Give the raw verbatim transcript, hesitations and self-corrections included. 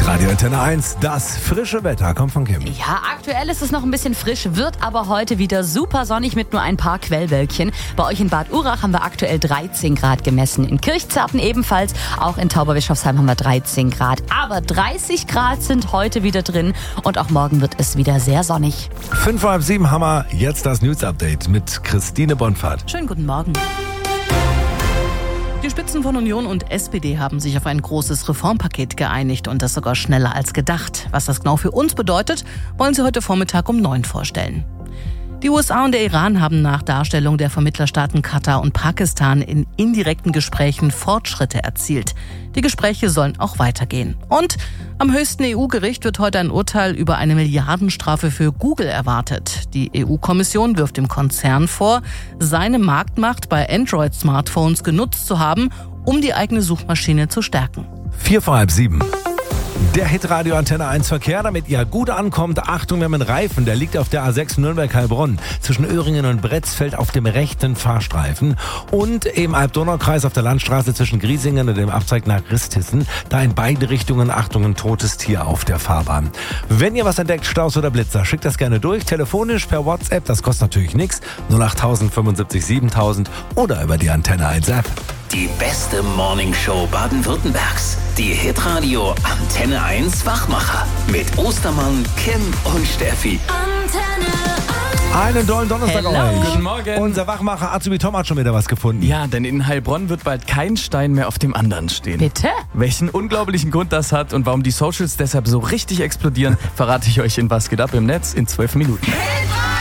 Radio Antenne eins, das frische Wetter kommt von Kim. Ja, aktuell ist es noch ein bisschen frisch, wird aber heute wieder super sonnig mit nur ein paar Quellwölkchen. Bei euch in Bad Urach haben wir aktuell dreizehn Grad gemessen. In Kirchzarten ebenfalls, auch in Tauberbischofsheim haben wir dreizehn Grad. Aber dreißig Grad sind heute wieder drin und auch morgen wird es wieder sehr sonnig. Fünf vor halb sieben haben wir jetzt das News-Update mit Christine Bonfahrt. Schönen guten Morgen. Die Spitzen von Union und S P D haben sich auf ein großes Reformpaket geeinigt und das sogar schneller als gedacht. Was das genau für uns bedeutet, wollen sie heute Vormittag um neun vorstellen. Die U S A und der Iran haben nach Darstellung der Vermittlerstaaten Katar und Pakistan in indirekten Gesprächen Fortschritte erzielt. Die Gespräche sollen auch weitergehen. Und am höchsten E U-Gericht wird heute ein Urteil über eine Milliardenstrafe für Google erwartet. Die E U-Kommission wirft dem Konzern vor, seine Marktmacht bei Android-Smartphones genutzt zu haben, um die eigene Suchmaschine zu stärken. Vier vor halb sieben. Der Hitradio Antenne eins Verkehr, damit ihr gut ankommt. Achtung, wir haben einen Reifen, der liegt auf der A sechs Nürnberg-Heilbronn zwischen Öhringen und Bretzfeld auf dem rechten Fahrstreifen und im Alb-Donau-Kreis auf der Landstraße zwischen Griesingen und dem Abzweig nach Ristissen. Da in beide Richtungen, Achtung, ein totes Tier auf der Fahrbahn. Wenn ihr was entdeckt, Staus oder Blitzer, schickt das gerne durch, telefonisch, per WhatsApp, das kostet natürlich nichts, null acht null null fünfundsiebzig siebentausend oder über die Antenne eins App. Die beste Morningshow Baden-Württembergs. Die Hitradio Antenne eins Wachmacher. Mit Ostermann, Kim und Steffi. Antenne eins. Einen tollen Donnerstag Hello. euch. Guten Morgen. Unser Wachmacher Azubi Tom hat schon wieder was gefunden. Ja, denn in Heilbronn wird bald kein Stein mehr auf dem anderen stehen. Bitte? Welchen unglaublichen Grund das hat und warum die Socials deshalb so richtig explodieren, verrate ich euch in Was geht ab im Netz in zwölf Minuten.